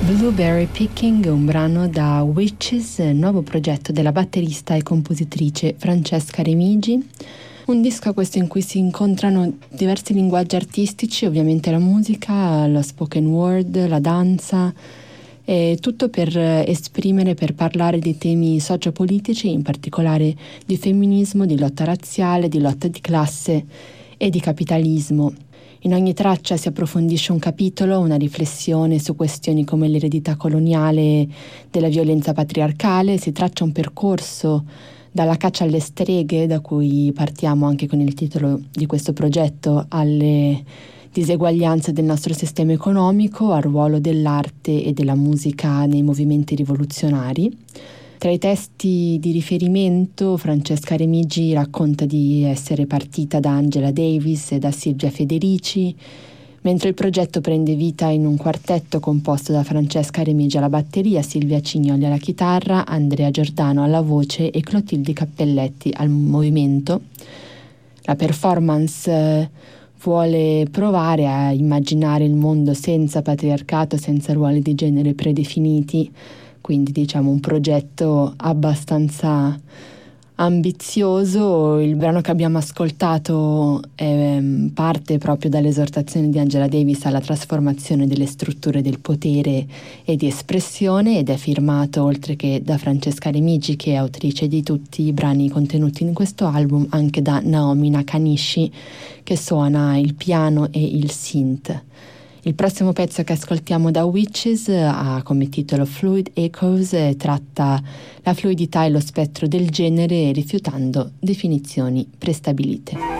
Blueberry Picking, un brano da Witches, nuovo progetto della batterista e compositrice Francesca Remigi. Un disco questo in cui si incontrano diversi linguaggi artistici, ovviamente la musica, lo spoken word, la danza, e tutto per esprimere, per parlare di temi sociopolitici, in particolare di femminismo, di lotta razziale, di lotta di classe e di capitalismo. In ogni traccia si approfondisce un capitolo, una riflessione su questioni come l'eredità coloniale della violenza patriarcale, si traccia un percorso dalla caccia alle streghe, da cui partiamo anche con il titolo di questo progetto, alle diseguaglianze del nostro sistema economico, al ruolo dell'arte e della musica nei movimenti rivoluzionari. Tra i testi di riferimento, Francesca Remigi racconta di essere partita da Angela Davis e da Silvia Federici, mentre il progetto prende vita in un quartetto composto da Francesca Remigi alla batteria, Silvia Cignoli alla chitarra, Andrea Giordano alla voce e Clotilde Cappelletti al movimento. La performance vuole provare a immaginare il mondo senza patriarcato, senza ruoli di genere predefiniti, quindi diciamo un progetto abbastanza ambizioso. Il brano che abbiamo ascoltato parte proprio dall'esortazione di Angela Davis alla trasformazione delle strutture del potere e di espressione, ed è firmato, oltre che da Francesca Remigi, che è autrice di tutti i brani contenuti in questo album, anche da Naomi Nakanishi, che suona il piano e il synth. Il prossimo pezzo che ascoltiamo da Witches ha come titolo Fluid Echoes e tratta la fluidità e lo spettro del genere rifiutando definizioni prestabilite.